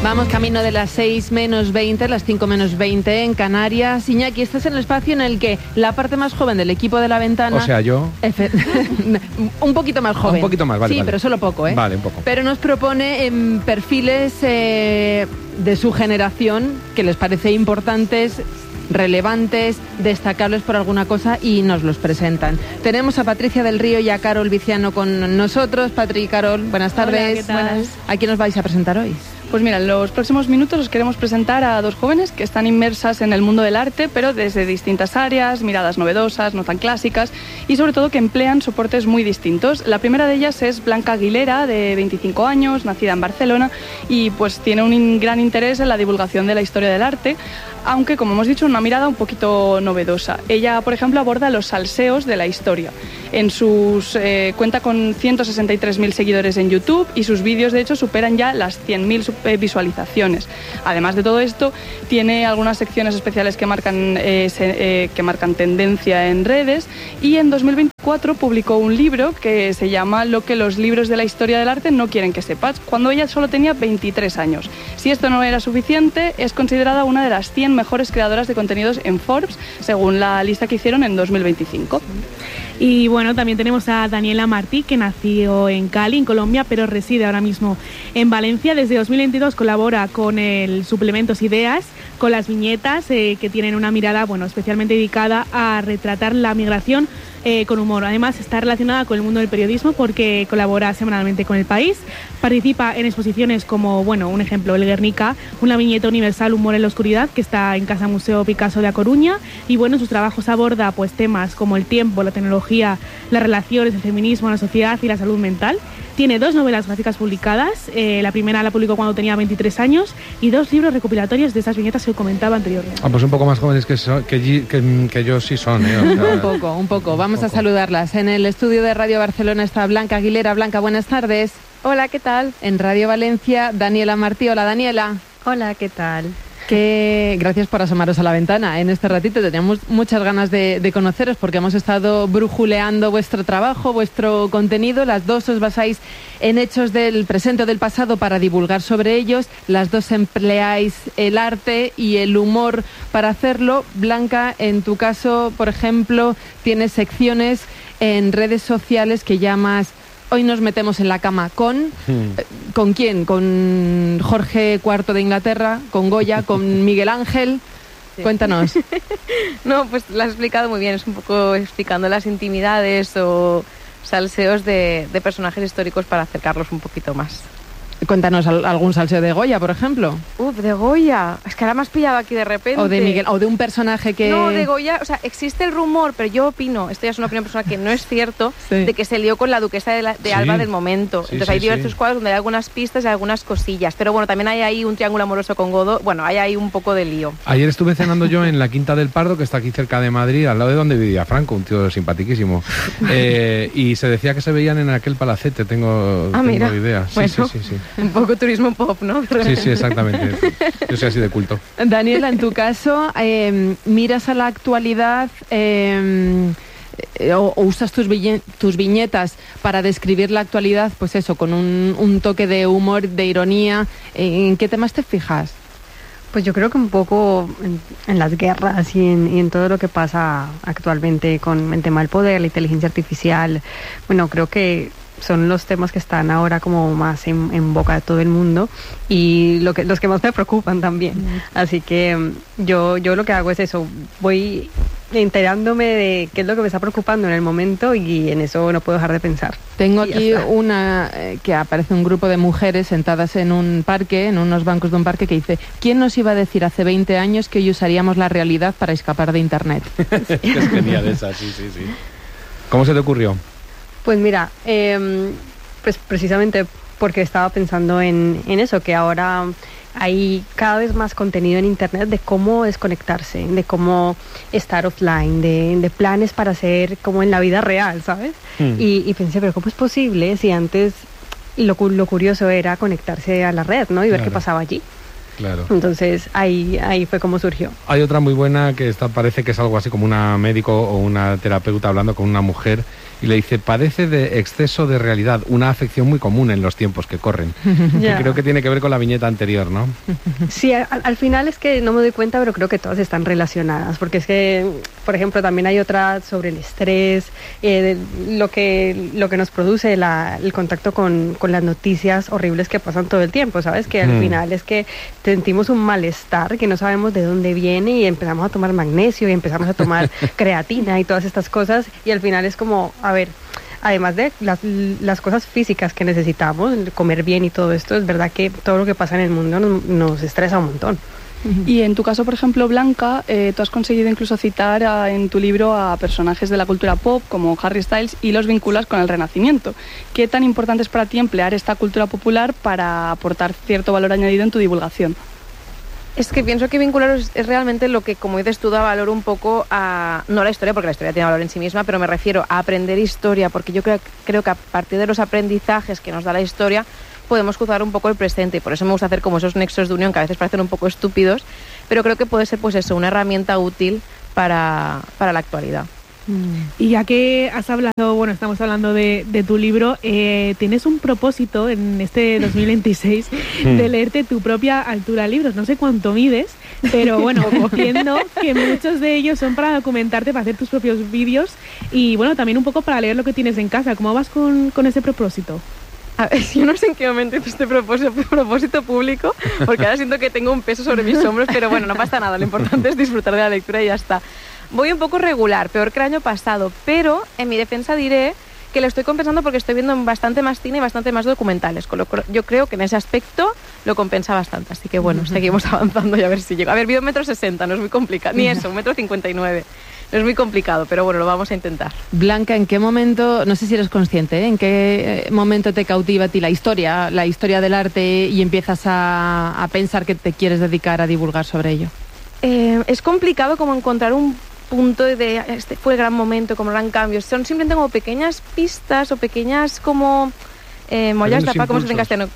Vamos camino de las 6 menos 20, las 5 menos 20 en Canarias. Iñaki, este es el espacio en el que la parte más joven del equipo de La Ventana... O sea, yo... un poquito más joven. Un poquito más, vale. Sí, vale. Pero solo poco, ¿eh? Vale, un poco. Pero nos propone perfiles de su generación que les parece importantes, relevantes, destacables por alguna cosa y nos los presentan. Tenemos a Patricia del Río y a Carol Viciano con nosotros. Patri y Carol, buenas tardes. Hola, ¿qué tal? Buenas. ¿A quién os vais a presentar hoy? Pues mira, en los próximos minutos os queremos presentar a dos jóvenes que están inmersas en el mundo del arte, pero desde distintas áreas, miradas novedosas, no tan clásicas, y sobre todo que emplean soportes muy distintos. La primera de ellas es Blanca Aguilera, de 25 años, nacida en Barcelona, y pues tiene un gran interés en la divulgación de la historia del arte, aunque, como hemos dicho, una mirada un poquito novedosa. Ella, por ejemplo, aborda los salseos de la historia. Cuenta con 163.000 seguidores en YouTube y sus vídeos, de hecho, superan ya las 100.000 visualizaciones. Además de todo esto, tiene algunas secciones especiales que marcan tendencia en redes, y en 2024 publicó un libro que se llama Lo que los libros de la historia del arte no quieren que sepas, cuando ella solo tenía 23 años. Si esto no era suficiente, es considerada una de las 100 mejores creadoras de contenidos en Forbes, según la lista que hicieron en 2025. Y bueno, también tenemos a Daniela Martí, que nació en Cali, en Colombia, pero reside ahora mismo en Valencia. Desde 2022 colabora con el Suplementos Ideas, con las viñetas que tienen una mirada, especialmente dedicada a retratar la migración con humor. Además, está relacionada con el mundo del periodismo porque colabora semanalmente con El País. Participa en exposiciones como, un ejemplo, El Guernica, una viñeta universal, Humor en la oscuridad, que está en Casa Museo Picasso de A Coruña. Y sus trabajos aborda temas como el tiempo, la tecnología, las relaciones, el feminismo, la sociedad y la salud mental. Tiene 2 novelas gráficas publicadas. La primera la publicó cuando tenía 23 años y 2 libros recopilatorios de esas viñetas que comentaba anteriormente. Pues un poco más jóvenes que yo sí son, ¿eh? O sea, Un poco. Vamos a saludarlas. En el estudio de Radio Barcelona está Blanca Aguilera. Blanca, buenas tardes. Hola, ¿qué tal? En Radio Valencia, Daniela Martí. Hola, Daniela. Hola, ¿qué tal? Gracias por asomaros a la ventana. En este ratito teníamos muchas ganas de conoceros porque hemos estado brujuleando vuestro trabajo, vuestro contenido. Las dos os basáis en hechos del presente o del pasado para divulgar sobre ellos. Las dos empleáis el arte y el humor para hacerlo. Blanca, en tu caso, por ejemplo, tienes secciones en redes sociales que llamas Hoy nos metemos en la cama con quién, con Jorge IV de Inglaterra, con Goya, con Miguel Ángel. Sí. Cuéntanos. No, pues lo has explicado muy bien, es un poco explicando las intimidades o salseos de personajes históricos para acercarlos un poquito más. Cuéntanos algún salseo de Goya, por ejemplo. De Goya. Es que ahora me has pillado aquí de repente. O de Miguel, o de un personaje que... No, de Goya, existe el rumor, pero yo opino, esto ya es una opinión personal que no es cierto, de que se lió con la duquesa de Alba del momento. Entonces hay diversos cuadros donde hay algunas pistas y algunas cosillas. Pero también hay ahí un triángulo amoroso con Godó. Hay ahí un poco de lío. Ayer estuve cenando yo en la Quinta del Pardo, que está aquí cerca de Madrid, al lado de donde vivía Franco, un tío simpaticísimo. Y se decía que se veían en aquel palacete, tengo idea. Sí, bueno, sí. Un poco turismo pop, ¿no? Sí, exactamente. Yo soy así de culto. Daniela, en tu caso, ¿miras a la actualidad o usas tus viñetas para describir la actualidad, pues eso, con un toque de humor, de ironía? ¿En qué temas te fijas? Pues yo creo que un poco en las guerras y en todo lo que pasa actualmente con el tema del poder, la inteligencia artificial. Creo que son los temas que están ahora como más en boca de todo el mundo y los que más me preocupan también. Así que yo lo que hago es eso, voy enterándome de qué es lo que me está preocupando en el momento y en eso no puedo dejar de pensar. Tengo aquí una que aparece un grupo de mujeres sentadas en un parque, en unos bancos de un parque, que dice: ¿quién nos iba a decir hace 20 años que hoy usaríamos la realidad para escapar de Internet? Es genial esa, sí. ¿Cómo se te ocurrió? Pues mira, pues precisamente porque estaba pensando en eso, que ahora hay cada vez más contenido en Internet de cómo desconectarse, de cómo estar offline, de planes para hacer como en la vida real, ¿sabes? Y pensé, pero ¿cómo es posible si antes lo curioso era conectarse a la red, ¿no? Y ver qué pasaba allí. Claro. Entonces ahí fue como surgió. Hay otra muy buena que parece que es algo así como una médico o una terapeuta hablando con una mujer y le dice, padece de exceso de realidad, una afección muy común en los tiempos que corren. Que creo que tiene que ver con la viñeta anterior, ¿no? Sí, al final es que no me doy cuenta, pero creo que todas están relacionadas, porque es que, por ejemplo, también hay otra sobre el estrés, lo que nos produce el contacto con las noticias horribles que pasan todo el tiempo, ¿sabes? Que al final es que sentimos un malestar que no sabemos de dónde viene y empezamos a tomar magnesio y empezamos a tomar creatina y todas estas cosas, y al final es como, a ver, además de las cosas físicas que necesitamos, comer bien y todo esto, es verdad que todo lo que pasa en el mundo nos estresa un montón. Y en tu caso, por ejemplo, Blanca, tú has conseguido incluso citar en tu libro a personajes de la cultura pop como Harry Styles y los vinculas con el Renacimiento. ¿Qué tan importante es para ti emplear esta cultura popular para aportar cierto valor añadido en tu divulgación? Es que pienso que vincular es realmente lo que, como dices tú, da valor un poco a... No a la historia, porque la historia tiene valor en sí misma, pero me refiero a aprender historia, porque yo creo que a partir de los aprendizajes que nos da la historia podemos cruzar un poco el presente, y por eso me gusta hacer como esos nexos de unión que a veces parecen un poco estúpidos, pero creo que puede ser pues eso, una herramienta útil para la actualidad. Y ya que has hablado, bueno, estamos hablando de tu libro, tienes un propósito en este 2026 de leerte tu propia altura de libros. No sé cuánto mides, pero bueno, entiendo que muchos de ellos son para documentarte, para hacer tus propios vídeos y bueno, también un poco para leer lo que tienes en casa. ¿Cómo vas con ese propósito? A ver, yo no sé en qué momento hice este propósito público, porque ahora siento que tengo un peso sobre mis hombros, pero bueno, no pasa nada, lo importante es disfrutar de la lectura y ya está. Voy un poco regular, peor que el año pasado, pero en mi defensa diré que lo estoy compensando porque estoy viendo bastante más cine y bastante más documentales, con lo que yo creo que en ese aspecto lo compensa bastante, así que bueno, seguimos avanzando y a ver si llego. A ver, vivo 1,60 m, no es muy complicado, ni eso, 1,59 m. No es muy complicado, pero bueno, lo vamos a intentar. Blanca, ¿en qué momento, no sé si eres consciente, en qué momento te cautiva a ti la historia del arte y empiezas a pensar que te quieres dedicar a divulgar sobre ello? Es complicado como encontrar un punto de este fue el gran momento, como el gran cambio. Son simplemente como pequeñas pistas o pequeñas como mollas de ¿cómo se dice en castellano?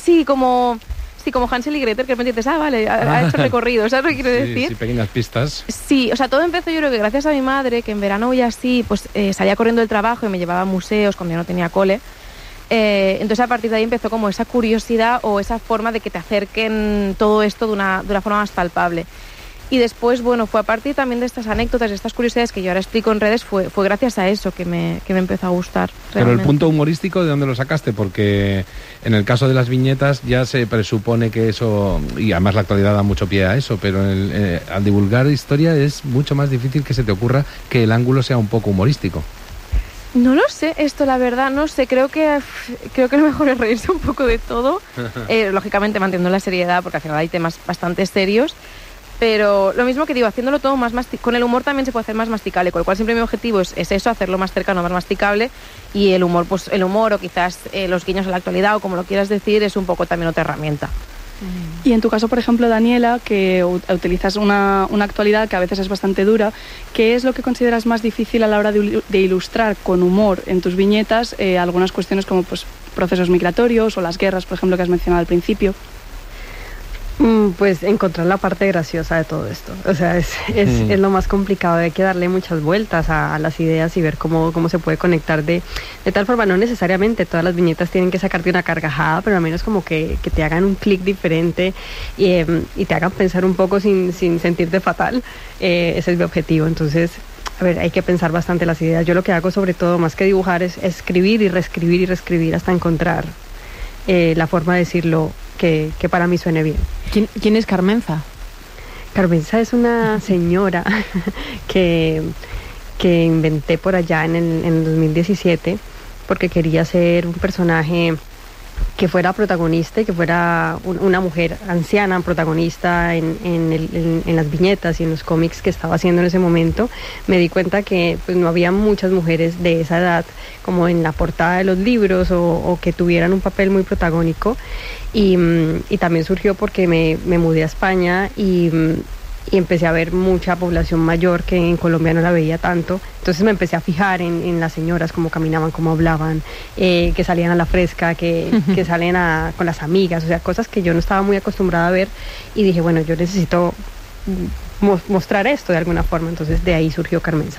Sí, como Hansel y Gretel, que de repente dices, vale, ha hecho recorrido, ¿sabes lo que quiero decir? Sí, pequeñas pistas. Sí, o sea, todo empezó yo creo que gracias a mi madre, que en verano ya así, pues salía corriendo del trabajo y me llevaba a museos cuando yo no tenía cole. Entonces a partir de ahí empezó como esa curiosidad o esa forma de que te acerquen todo esto de una forma más palpable. Y después, bueno, fue a partir también de estas anécdotas, de estas curiosidades que yo ahora explico en redes, fue gracias a eso que me empezó a gustar. Pero el punto humorístico, ¿de dónde lo sacaste? Porque en el caso de las viñetas ya se presupone que eso, y además la actualidad da mucho pie a eso, pero al divulgar historia es mucho más difícil que se te ocurra que el ángulo sea un poco humorístico. No lo sé, esto la verdad, no sé, creo que lo mejor es reírse un poco de todo, lógicamente manteniendo la seriedad, porque al final hay temas bastante serios. Pero lo mismo que digo, haciéndolo todo más con el humor también se puede hacer más masticable, con lo cual siempre mi objetivo es eso, hacerlo más cercano, más masticable, y el humor, pues el humor o quizás los guiños a la actualidad o como lo quieras decir, es un poco también otra herramienta. Y en tu caso, por ejemplo, Daniela, que utilizas una actualidad que a veces es bastante dura, ¿qué es lo que consideras más difícil a la hora de ilustrar con humor en tus viñetas algunas cuestiones como pues procesos migratorios o las guerras, por ejemplo, que has mencionado al principio? Pues encontrar la parte graciosa de todo esto, o sea, es lo más complicado, hay que darle muchas vueltas a las ideas y ver cómo se puede conectar de tal forma, no necesariamente todas las viñetas tienen que sacarte una carcajada, pero al menos como que te hagan un clic diferente y te hagan pensar un poco sin sentirte fatal, ese es mi objetivo. Entonces, a ver, hay que pensar bastante las ideas. Yo lo que hago sobre todo, más que dibujar, es escribir y reescribir hasta encontrar la forma de decirlo que para mí suene bien. ¿Quién es Carmenza? Carmenza es una señora que inventé por allá en el 2017 porque quería ser un personaje que fuera protagonista y que fuera una mujer anciana protagonista en las viñetas y en los cómics que estaba haciendo en ese momento. Me di cuenta que pues no había muchas mujeres de esa edad como en la portada de los libros o que tuvieran un papel muy protagónico y también surgió porque me mudé a España y empecé a ver mucha población mayor que en Colombia no la veía tanto. Entonces me empecé a fijar en las señoras, cómo caminaban, cómo hablaban, que salían a la fresca, que salen con las amigas, o sea, cosas que yo no estaba muy acostumbrada a ver y dije, bueno, yo necesito mostrar esto de alguna forma. Entonces de ahí surgió Carmenza.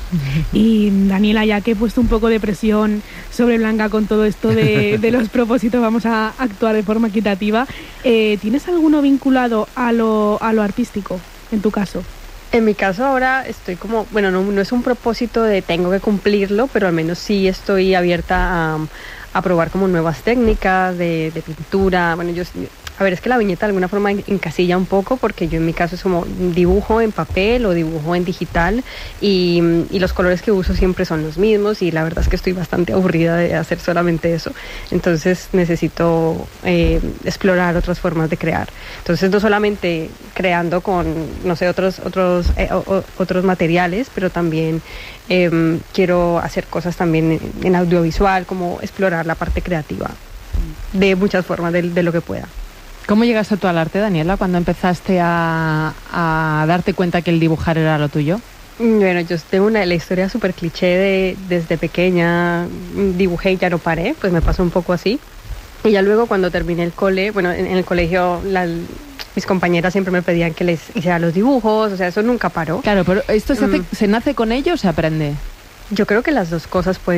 Y Daniela, ya que he puesto un poco de presión sobre Blanca con todo esto de los propósitos, vamos a actuar de forma equitativa. ¿Tienes alguno vinculado a lo artístico, en tu caso? En mi caso ahora estoy como, bueno, no es un propósito de tengo que cumplirlo, pero al menos sí estoy abierta a probar como nuevas técnicas de pintura. Bueno, a ver, es que la viñeta de alguna forma encasilla un poco, porque yo en mi caso es como dibujo en papel o dibujo en digital y los colores que uso siempre son los mismos, y la verdad es que estoy bastante aburrida de hacer solamente eso. Entonces necesito explorar otras formas de crear. Entonces no solamente creando con, no sé, otros materiales, pero también quiero hacer cosas también en audiovisual, como explorar la parte creativa de muchas formas de lo que pueda. ¿Cómo llegaste tú al arte, Daniela, cuando empezaste a darte cuenta que el dibujar era lo tuyo? Bueno, yo tengo la historia súper cliché desde pequeña dibujé y ya no paré, pues me pasó un poco así. Y ya luego cuando terminé el cole, bueno, en el colegio mis compañeras siempre me pedían que les hiciera los dibujos, o sea, eso nunca paró. Claro, pero ¿esto se nace con ello o se aprende? Yo creo que las dos cosas pueden